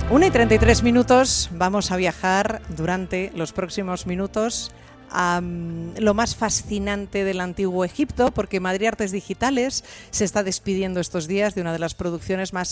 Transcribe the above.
1:33, vamos a viajar durante los próximos minutos a lo más fascinante del antiguo Egipto, porque Madrid Artes Digitales se está despidiendo estos días de una de las producciones más